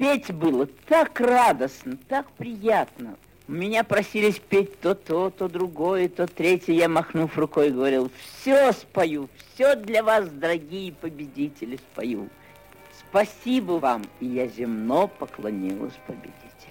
Петь было так радостно, так приятно. Меня просились петь то, то другое, то третье. Я, махнув рукой, говорил: все спою, все для вас, дорогие победители, спою. Спасибо вам. И я земно поклонилась победителям.